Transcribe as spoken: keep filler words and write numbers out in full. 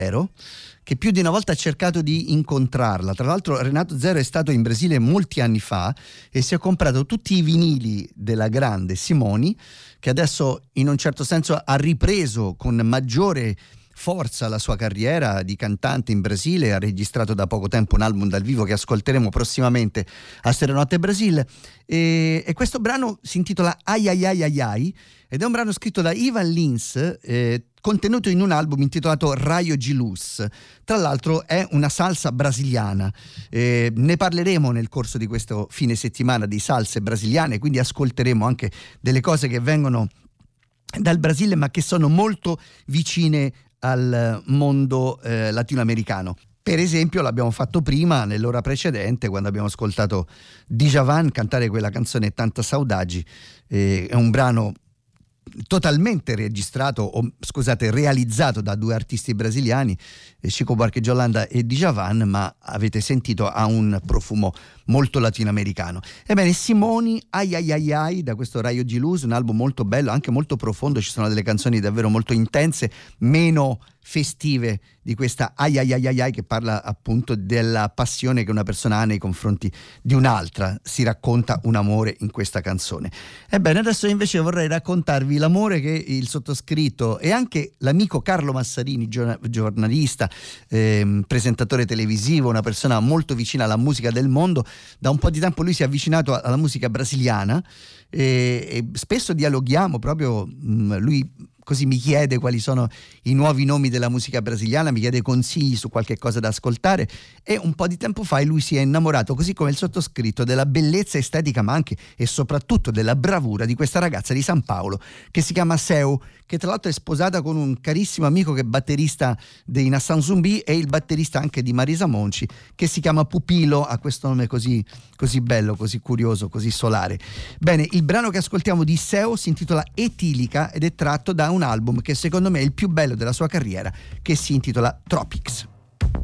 che più di una volta ha cercato di incontrarla. Tra l'altro Renato Zero è stato in Brasile molti anni fa e si è comprato tutti i vinili della grande Simoni, che adesso in un certo senso ha ripreso con maggiore forza la sua carriera di cantante in Brasile. Ha registrato da poco tempo un album dal vivo che ascolteremo prossimamente a Stereonotte Brasil, e, e questo brano si intitola Ai Ai Ai Ai Ai ed è un brano scritto da Ivan Lins, eh, contenuto in un album intitolato Raio de Luz. Tra l'altro è una salsa brasiliana, eh, ne parleremo nel corso di questo fine settimana di salse brasiliane, quindi ascolteremo anche delle cose che vengono dal Brasile ma che sono molto vicine al mondo eh, latinoamericano. Per esempio l'abbiamo fatto prima, nell'ora precedente, quando abbiamo ascoltato Djavan cantare quella canzone Tanta Saudade. Eh, è un brano totalmente registrato, o scusate, realizzato da due artisti brasiliani, Chico Buarque de Holanda e Djavan, ma avete sentito ha un profumo molto latinoamericano. Ebbene, Simoni, Ai Ai Ai Ai, da questo Raio de Luz, un album molto bello, anche molto profondo, ci sono delle canzoni davvero molto intense, meno festive di questa Ai Ai Ai Ai Ai, che parla appunto della passione che una persona ha nei confronti di un'altra. Si racconta un amore in questa canzone. Ebbene, adesso invece vorrei raccontarvi l'amore che il sottoscritto e anche l'amico Carlo Massarini, giornalista, eh, presentatore televisivo, una persona molto vicina alla musica del mondo, da un po' di tempo lui si è avvicinato alla musica brasiliana e, e spesso dialoghiamo proprio, mh, lui così mi chiede quali sono i nuovi nomi della musica brasiliana, mi chiede consigli su qualche cosa da ascoltare, e un po' di tempo fa lui si è innamorato, così come il sottoscritto, della bellezza estetica ma anche e soprattutto della bravura di questa ragazza di San Paolo che si chiama Seu, che tra l'altro è sposata con un carissimo amico che è batterista dei Nação Zumbi e il batterista anche di Marisa Monci, che si chiama Pupilo, ha questo nome così, così bello, così curioso, così solare. Bene, il brano che ascoltiamo di Seu si intitola Etilica ed è tratto da un album che secondo me è il più bello della sua carriera, che si intitola Tropics.